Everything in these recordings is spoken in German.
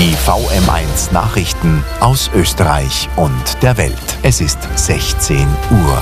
Die VM1 Nachrichten aus Österreich und der Welt. Es ist 16 Uhr.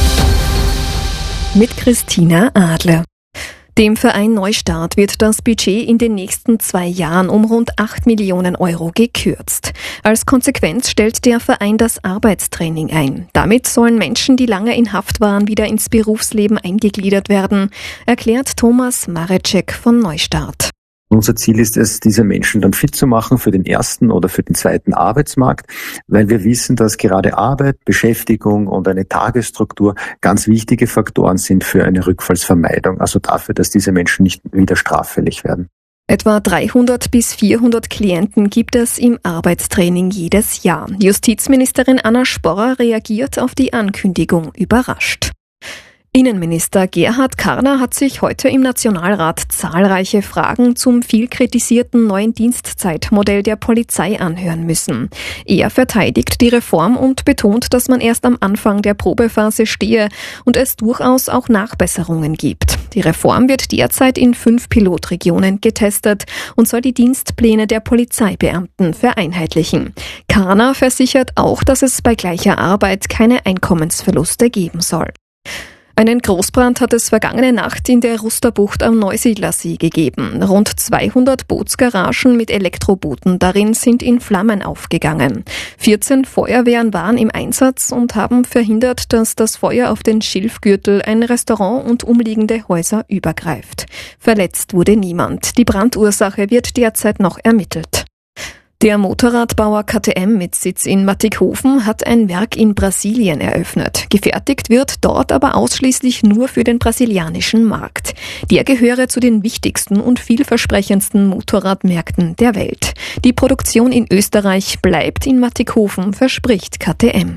Mit Christina Adler. Dem Verein Neustart wird das Budget in den nächsten 2 Jahren um rund 8 Millionen Euro gekürzt. Als Konsequenz stellt der Verein das Arbeitstraining ein. Damit sollen Menschen, die lange in Haft waren, wieder ins Berufsleben eingegliedert werden, erklärt Thomas Marecek von Neustart. Unser Ziel ist es, diese Menschen dann fit zu machen für den ersten oder für den zweiten Arbeitsmarkt, weil wir wissen, dass gerade Arbeit, Beschäftigung und eine Tagesstruktur ganz wichtige Faktoren sind für eine Rückfallsvermeidung, also dafür, dass diese Menschen nicht wieder straffällig werden. Etwa 300 bis 400 Klienten gibt es im Arbeitstraining jedes Jahr. Justizministerin Anna Sporrer reagiert auf die Ankündigung überrascht. Innenminister Gerhard Karner hat sich heute im Nationalrat zahlreiche Fragen zum viel kritisierten neuen Dienstzeitmodell der Polizei anhören müssen. Er verteidigt die Reform und betont, dass man erst am Anfang der Probephase stehe und es durchaus auch Nachbesserungen gibt. Die Reform wird derzeit in 5 Pilotregionen getestet und soll die Dienstpläne der Polizeibeamten vereinheitlichen. Karner versichert auch, dass es bei gleicher Arbeit keine Einkommensverluste geben soll. Einen Großbrand hat es vergangene Nacht in der Rusterbucht am Neusiedlersee gegeben. Rund 200 Bootsgaragen mit Elektrobooten darin sind in Flammen aufgegangen. 14 Feuerwehren waren im Einsatz und haben verhindert, dass das Feuer auf den Schilfgürtel, ein Restaurant und umliegende Häuser übergreift. Verletzt wurde niemand. Die Brandursache wird derzeit noch ermittelt. Der Motorradbauer KTM mit Sitz in Mattighofen hat ein Werk in Brasilien eröffnet. Gefertigt wird dort aber ausschließlich nur für den brasilianischen Markt. Der gehöre zu den wichtigsten und vielversprechendsten Motorradmärkten der Welt. Die Produktion in Österreich bleibt in Mattighofen, verspricht KTM.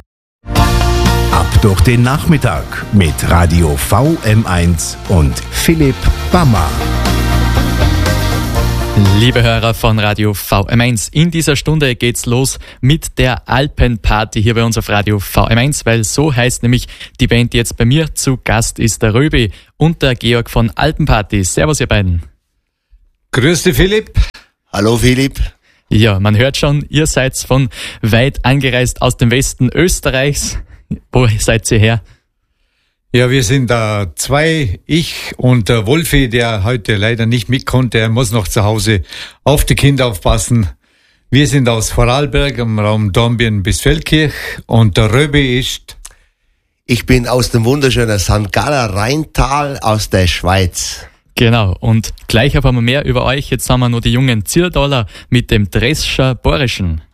Ab durch den Nachmittag mit Radio VM1 und Philipp Bammer. Liebe Hörer von Radio VM1, in dieser Stunde geht's los mit der Alpenparty hier bei uns auf Radio VM1, weil so heißt nämlich die Band, die jetzt bei mir zu Gast ist, der Röbi und der Georg von Alpenparty. Servus ihr beiden. Grüß dich Philipp. Hallo Philipp. Ja, man hört schon, ihr seid von weit angereist aus dem Westen Österreichs. Wo seid ihr her? Ja, wir sind da 2, ich und der Wolfi, der heute leider nicht mit konnte. Er muss noch zu Hause auf die Kinder aufpassen. Wir sind aus Vorarlberg im Raum Dornbirn bis Feldkirch und der Röbi ist... Ich bin aus dem wunderschönen St. Galler Rheintal aus der Schweiz. Genau, und gleich erfahren wir mehr über euch. Jetzt haben wir noch die jungen Zierdaler mit dem Drescher Borischen.